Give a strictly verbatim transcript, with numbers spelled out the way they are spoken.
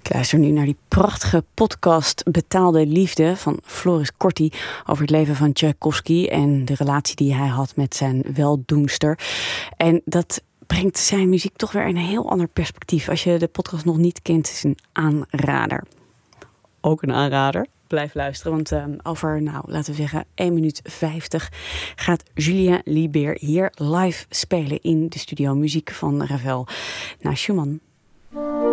Luister nu naar die prachtige podcast Betaalde Liefde van Floris Corti over het leven van Tchaikovsky en de relatie die hij had met zijn weldoenster. En dat brengt zijn muziek toch weer in een heel ander perspectief. Als je de podcast nog niet kent, is een aanrader. Ook een aanrader. Blijf luisteren, want uh, over, nou, laten we zeggen, één minuut vijftig gaat Julien Liebert hier live spelen in de studio muziek van Ravel naar Schumann.